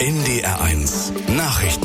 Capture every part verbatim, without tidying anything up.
N D R eins Nachrichten.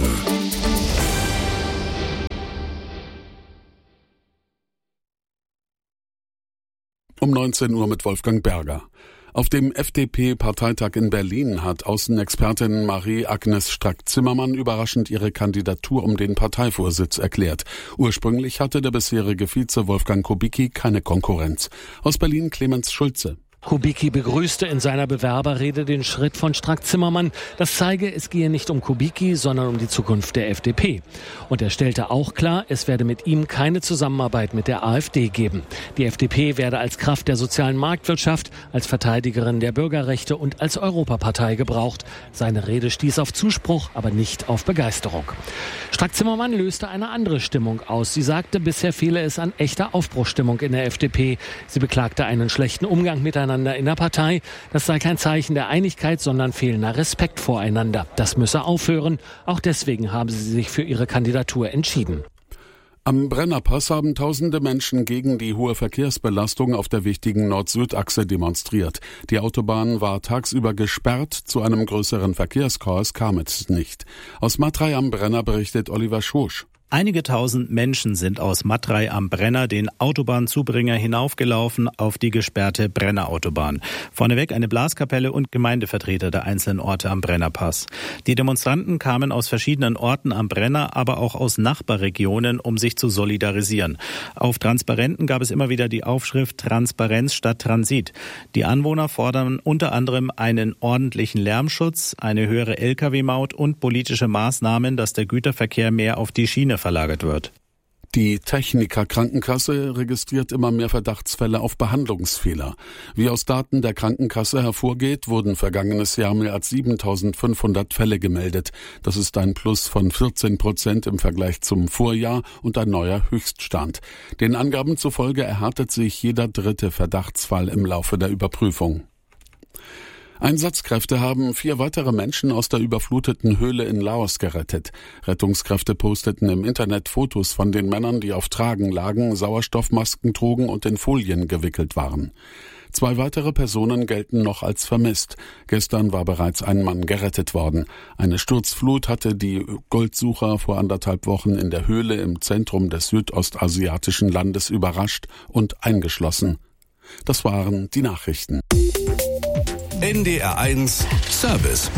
Um neunzehn Uhr mit Wolfgang Berger. Auf dem F D P-Parteitag in Berlin hat Außenexpertin Marie-Agnes Strack-Zimmermann überraschend ihre Kandidatur um den Parteivorsitz erklärt. Ursprünglich hatte der bisherige Vize Wolfgang Kubicki keine Konkurrenz. Aus Berlin Clemens Schulze. Kubicki begrüßte in seiner Bewerberrede den Schritt von Strack-Zimmermann. Das zeige, es gehe nicht um Kubicki, sondern um die Zukunft der F D P. Und er stellte auch klar, es werde mit ihm keine Zusammenarbeit mit der AfD geben. Die F D P werde als Kraft der sozialen Marktwirtschaft, als Verteidigerin der Bürgerrechte und als Europapartei gebraucht. Seine Rede stieß auf Zuspruch, aber nicht auf Begeisterung. Strack-Zimmermann löste eine andere Stimmung aus. Sie sagte, bisher fehle es an echter Aufbruchsstimmung in der F D P. Sie beklagte einen schlechten Umgang miteinander in der Partei. Das sei kein Zeichen der Einigkeit, sondern fehlender Respekt voreinander. Das müsse aufhören. Auch deswegen haben sie sich für ihre Kandidatur entschieden. Am Brennerpass haben tausende Menschen gegen die hohe Verkehrsbelastung auf der wichtigen Nord-Süd-Achse demonstriert. Die Autobahn war tagsüber gesperrt, zu einem größeren Verkehrschaos kam es nicht. Aus Matrei am Brenner berichtet Oliver Schosch. Einige tausend Menschen sind aus Matrei am Brenner den Autobahnzubringer hinaufgelaufen auf die gesperrte Brennerautobahn. Vorneweg eine Blaskapelle und Gemeindevertreter der einzelnen Orte am Brennerpass. Die Demonstranten kamen aus verschiedenen Orten am Brenner, aber auch aus Nachbarregionen, um sich zu solidarisieren. Auf Transparenten gab es immer wieder die Aufschrift Transparenz statt Transit. Die Anwohner fordern unter anderem einen ordentlichen Lärmschutz, eine höhere L K W-Maut und politische Maßnahmen, dass der Güterverkehr mehr auf die Schiene verlagert wird. Die Techniker Krankenkasse registriert immer mehr Verdachtsfälle auf Behandlungsfehler. Wie aus Daten der Krankenkasse hervorgeht, wurden vergangenes Jahr mehr als siebentausendfünfhundert Fälle gemeldet. Das ist ein Plus von vierzehn Prozent im Vergleich zum Vorjahr und ein neuer Höchststand. Den Angaben zufolge erhärtet sich jeder dritte Verdachtsfall im Laufe der Überprüfung. Einsatzkräfte haben vier weitere Menschen aus der überfluteten Höhle in Laos gerettet. Rettungskräfte posteten im Internet Fotos von den Männern, die auf Tragen lagen, Sauerstoffmasken trugen und in Folien gewickelt waren. Zwei weitere Personen gelten noch als vermisst. Gestern war bereits ein Mann gerettet worden. Eine Sturzflut hatte die Goldsucher vor anderthalb Wochen in der Höhle im Zentrum des südostasiatischen Landes überrascht und eingeschlossen. Das waren die Nachrichten. N D R eins Service.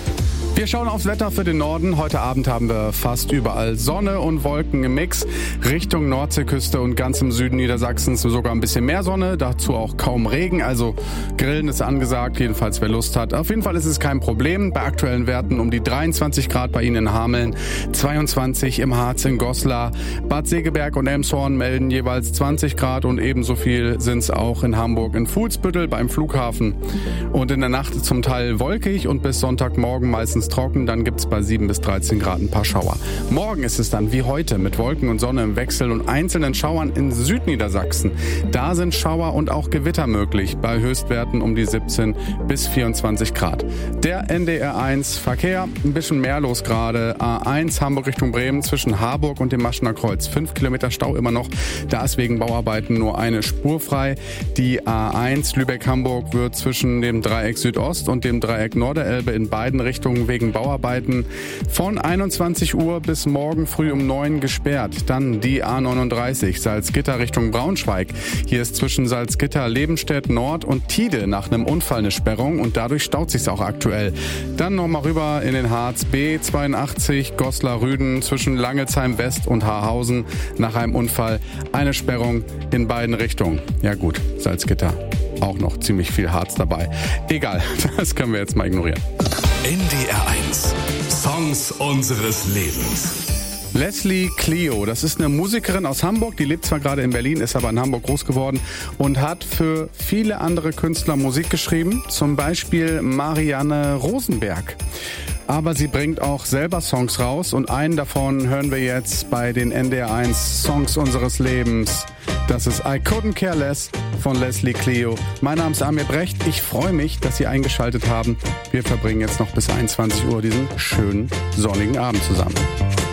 Wir schauen aufs Wetter für den Norden. Heute Abend haben wir fast überall Sonne und Wolken im Mix. Richtung Nordseeküste und ganz im Süden Niedersachsens sogar ein bisschen mehr Sonne, dazu auch kaum Regen. Also Grillen ist angesagt, jedenfalls wer Lust hat. Auf jeden Fall ist es kein Problem. Bei aktuellen Werten um die dreiundzwanzig Grad bei Ihnen in Hameln, zweiundzwanzig im Harz in Goslar. Bad Segeberg und Elmshorn melden jeweils zwanzig Grad und ebenso viel sind es auch in Hamburg in Fuhlsbüttel beim Flughafen. Und in der Nacht zum Teil wolkig und bis Sonntagmorgen meistens trocken, dann gibt's bei sieben bis dreizehn Grad ein paar Schauer. Morgen ist es dann wie heute mit Wolken und Sonne im Wechsel und einzelnen Schauern in Südniedersachsen. Da sind Schauer und auch Gewitter möglich, bei Höchstwerten um die siebzehn bis vierundzwanzig Grad. Der N D R eins Verkehr, ein bisschen mehr los gerade. A eins Hamburg Richtung Bremen zwischen Harburg und dem Maschener Kreuz. Fünf Kilometer Stau immer noch. Da ist wegen Bauarbeiten nur eine Spur frei. Die A eins Lübeck-Hamburg wird zwischen dem Dreieck Südost und dem Dreieck Norderelbe in beiden Richtungen wegen Bauarbeiten von einundzwanzig Uhr bis morgen früh um neun gesperrt. Dann die A neununddreißig Salzgitter Richtung Braunschweig. Hier ist zwischen Salzgitter, Lebenstedt Nord und Tide nach einem Unfall eine Sperrung und dadurch staut sich's auch aktuell. Dann nochmal rüber in den Harz B zweiundachtzig Goslar-Rüden zwischen Langelsheim West und Haarhausen nach einem Unfall eine Sperrung in beiden Richtungen. Ja gut, Salzgitter. Auch noch ziemlich viel Harz dabei. Egal, das können wir jetzt mal ignorieren. N D R eins Songs unseres Lebens. Leslie Clio, das ist eine Musikerin aus Hamburg, die lebt zwar gerade in Berlin, ist aber in Hamburg groß geworden und hat für viele andere Künstler Musik geschrieben, zum Beispiel Marianne Rosenberg. Aber sie bringt auch selber Songs raus und einen davon hören wir jetzt bei den N D R eins Songs unseres Lebens. Das ist I Couldn't Care Less von Leslie Clio. Mein Name ist Amir Brecht. Ich freue mich, dass Sie eingeschaltet haben. Wir verbringen jetzt noch bis einundzwanzig Uhr diesen schönen sonnigen Abend zusammen.